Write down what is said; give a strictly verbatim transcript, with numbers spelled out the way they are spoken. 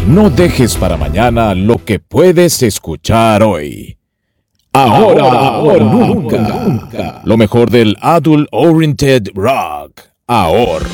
No dejes para mañana lo que puedes escuchar hoy. Ahora, ahora o nunca. nunca. Lo mejor del Adult Oriented Rock. Ahora.